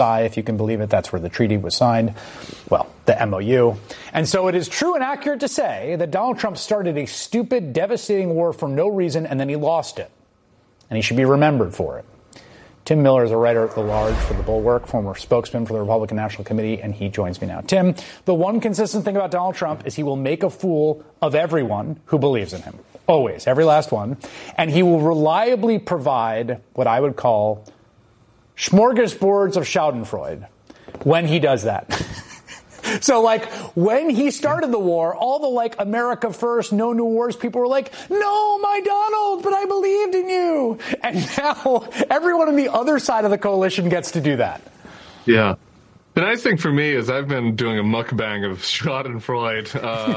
if you can believe it. That's where the treaty was signed. Well, the MOU. And so it is true and accurate to say that Donald Trump started a stupid, devastating war for no reason, and then he lost it. And he should be remembered for it. Tim Miller is a writer at large for The Bulwark, former spokesman for the Republican National Committee, and he joins me now. Tim, the one consistent thing about Donald Trump is he will make a fool of everyone who believes in him. Always, every last one. And he will reliably provide what I would call smorgasbords of Schadenfreude when he does that. So, when he started the war, all the, America first, no new wars, people were like, no, my Donald, but I believed in you. And now everyone on the other side of the coalition gets to do that. Yeah. The nice thing for me is I've been doing a mukbang of Schadenfreude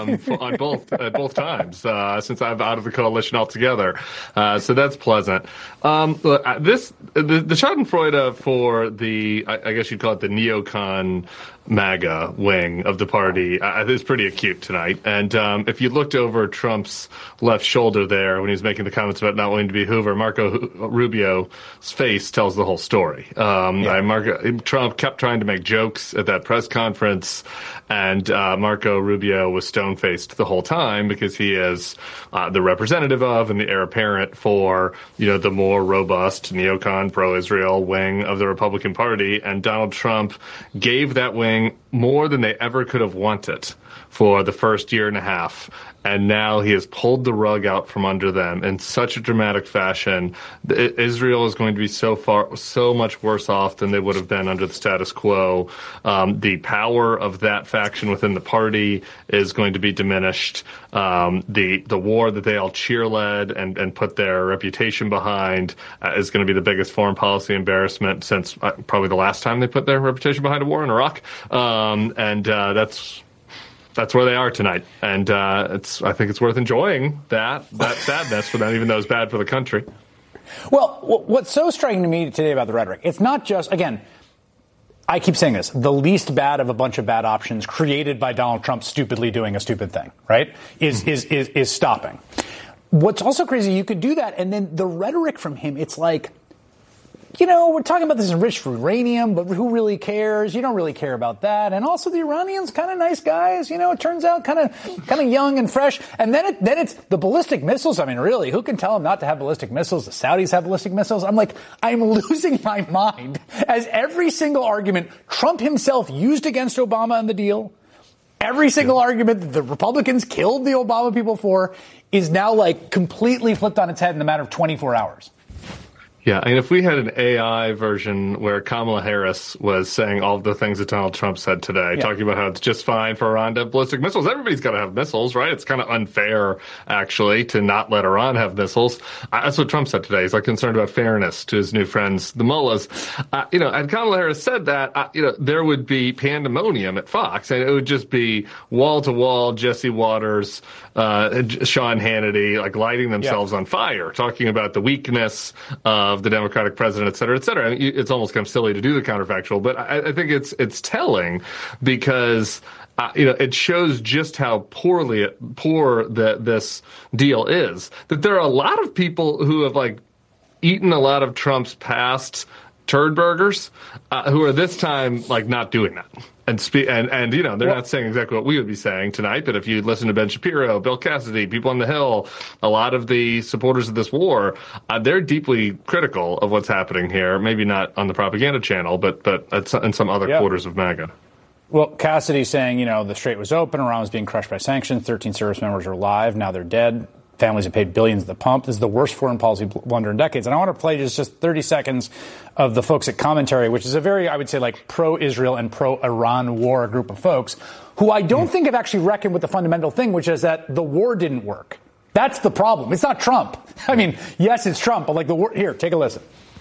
at both times since I'm out of the coalition altogether. So that's pleasant. The Schadenfreude for the, I guess you'd call it the neocon MAGA wing of the party is pretty acute tonight. And if you looked over Trump's left shoulder there when he was making the comments about not wanting to be Hoover, Marco Rubio's face tells the whole story. Trump kept trying to make jokes at that press conference, and Marco Rubio was stone-faced the whole time because he is the representative of and the heir apparent for, the more robust neocon pro-Israel wing of the Republican Party. And Donald Trump gave that wing more than they ever could have wanted for the first year and a half. And now he has pulled the rug out from under them in such a dramatic fashion. Israel is going to be so much worse off than they would have been under the status quo. The power of that faction within the party is going to be diminished. The war that they all cheer-led and put their reputation behind is going to be the biggest foreign policy embarrassment since probably the last time they put their reputation behind a war in Iraq. That's where they are tonight, and I think it's worth enjoying that sadness for them, even though it's bad for the country. Well, what's so striking to me today about the rhetoric, it's not just, again, I keep saying this, the least bad of a bunch of bad options created by Donald Trump stupidly doing a stupid thing, right, is stopping. What's also crazy, you could do that, and then the rhetoric from him, it's like, we're talking about this enriched uranium, but who really cares? You don't really care about that. And also the Iranians, kind of nice guys. It turns out kind of young and fresh. And then it's the ballistic missiles. I mean, really, who can tell them not to have ballistic missiles? The Saudis have ballistic missiles. I'm losing my mind as every single argument Trump himself used against Obama and the deal, every single argument that the Republicans killed the Obama people for is now completely flipped on its head in a matter of 24 hours. Yeah, and if we had an AI version where Kamala Harris was saying all of the things that Donald Trump said today, talking about how it's just fine for Iran to have ballistic missiles. Everybody's got to have missiles, right? It's kind of unfair, actually, to not let Iran have missiles. That's what Trump said today. He's concerned about fairness to his new friends, the mullahs. Had Kamala Harris said that, there would be pandemonium at Fox, and it would just be wall-to-wall Jesse Waters, Sean Hannity, lighting themselves on fire, talking about the weakness of the Democratic president, et cetera, et cetera. I mean, it's almost kind of silly to do the counterfactual, but I think it's telling because it shows just how poor this deal is. That there are a lot of people who have eaten a lot of Trump's past turd burgers who are this time not doing that. And they're not saying exactly what we would be saying tonight, but if you listen to Ben Shapiro, Bill Cassidy, people on the Hill, a lot of the supporters of this war, they're deeply critical of what's happening here. Maybe not on the propaganda channel, but in some other quarters of MAGA. Well, Cassidy saying, the Strait was open, Iran was being crushed by sanctions, 13 service members are alive, now they're dead. Families have paid billions at the pump. This is the worst foreign policy blunder in decades. And I want to play just 30 seconds of the folks at Commentary, which is a very, I would say, pro-Israel and pro-Iran war group of folks who I don't think have actually reckoned with the fundamental thing, which is that the war didn't work. That's the problem. It's not Trump. I mean, yes, it's Trump, but the war. Here, take a listen.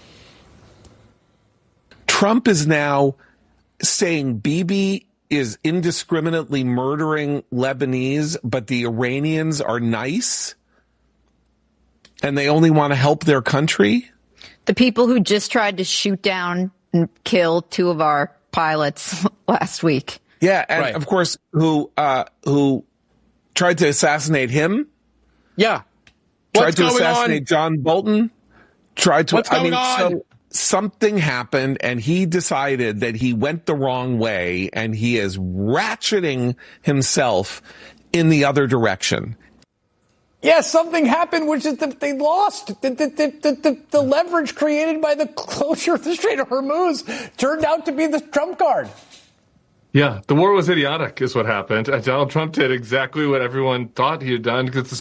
Trump is now saying Bibi is indiscriminately murdering Lebanese, but the Iranians are nice and they only want to help their country. The people who just tried to shoot down and kill two of our pilots last week. Yeah, and of course, who tried to assassinate him. Yeah. Tried to assassinate John Bolton. Tried to. What's going on? something happened and he decided that he went the wrong way and he is ratcheting himself in the other direction. Yeah, something happened, which is that they lost. The leverage created by the closure of the Strait of Hormuz turned out to be the trump card. Yeah, the war was idiotic is what happened. Donald Trump did exactly what everyone thought he had done because